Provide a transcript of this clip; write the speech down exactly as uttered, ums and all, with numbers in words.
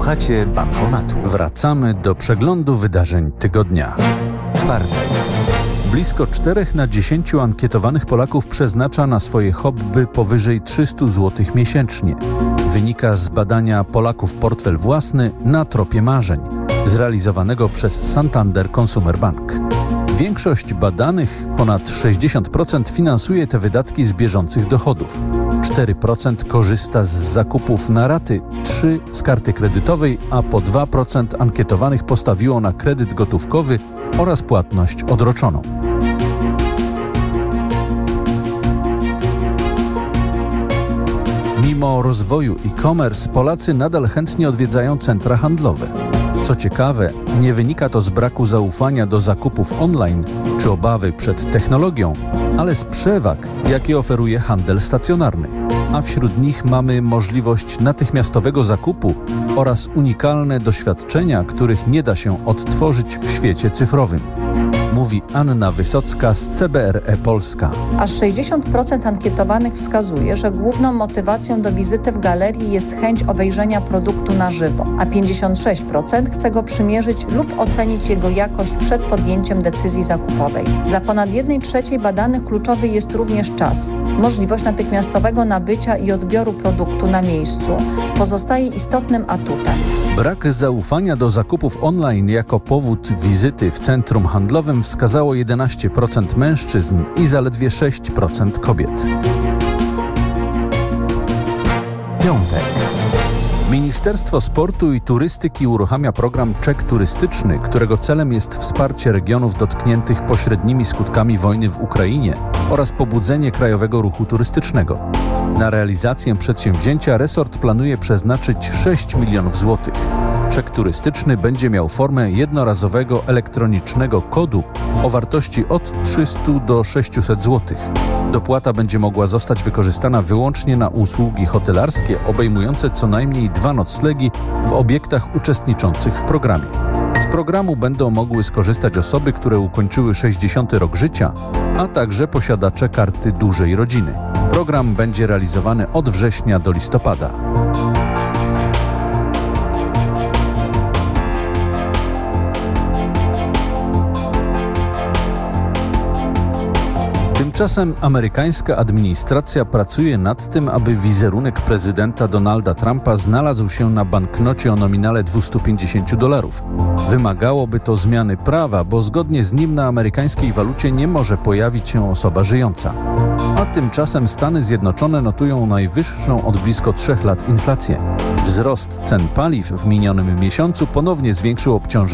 Słuchacie Bankomatu. Wracamy do przeglądu wydarzeń tygodnia. Czwartek. Blisko czterech na dziesięciu ankietowanych Polaków przeznacza na swoje hobby powyżej trzysta złotych miesięcznie. Wynika z badania Polaków Portfel Własny na tropie marzeń, zrealizowanego przez Santander Consumer Bank. Większość badanych, ponad sześćdziesiąt procent, finansuje te wydatki z bieżących dochodów. cztery procent korzysta z zakupów na raty, trzy procent z karty kredytowej, a po dwa procent ankietowanych postawiło na kredyt gotówkowy oraz płatność odroczoną. Mimo rozwoju e-commerce, Polacy nadal chętnie odwiedzają centra handlowe. Co ciekawe, nie wynika to z braku zaufania do zakupów online czy obawy przed technologią, ale z przewag, jakie oferuje handel stacjonarny. A wśród nich mamy możliwość natychmiastowego zakupu oraz unikalne doświadczenia, których nie da się odtworzyć w świecie cyfrowym. Mówi Anna Wysocka z C B R E Polska. Aż sześćdziesiąt procent ankietowanych wskazuje, że główną motywacją do wizyty w galerii jest chęć obejrzenia produktu na żywo, a pięćdziesiąt sześć procent chce go przymierzyć lub ocenić jego jakość przed podjęciem decyzji zakupowej. Dla ponad jednej trzeciej badanych kluczowy jest również czas. Możliwość natychmiastowego nabycia i odbioru produktu na miejscu pozostaje istotnym atutem. Brak zaufania do zakupów online jako powód wizyty w centrum handlowym wskazało jedenaście procent mężczyzn i zaledwie sześć procent kobiet. Piątek. Ministerstwo Sportu i Turystyki uruchamia program Czek Turystyczny, którego celem jest wsparcie regionów dotkniętych pośrednimi skutkami wojny w Ukrainie oraz pobudzenie krajowego ruchu turystycznego. Na realizację przedsięwzięcia resort planuje przeznaczyć sześć milionów złotych. Czek turystyczny będzie miał formę jednorazowego elektronicznego kodu o wartości od trzysta do sześciuset złotych. Dopłata będzie mogła zostać wykorzystana wyłącznie na usługi hotelarskie obejmujące co najmniej dwa noclegi w obiektach uczestniczących w programie. Z programu będą mogły skorzystać osoby, które ukończyły sześćdziesiąty rok życia, a także posiadacze karty dużej rodziny. Program będzie realizowany od września do listopada. Tymczasem amerykańska administracja pracuje nad tym, aby wizerunek prezydenta Donalda Trumpa znalazł się na banknocie o nominale dwieście pięćdziesiąt dolarów. Wymagałoby to zmiany prawa, bo zgodnie z nim na amerykańskiej walucie nie może pojawić się osoba żyjąca. A tymczasem Stany Zjednoczone notują najwyższą od blisko trzech lat inflację. Wzrost cen paliw w minionym miesiącu ponownie zwiększył obciążenie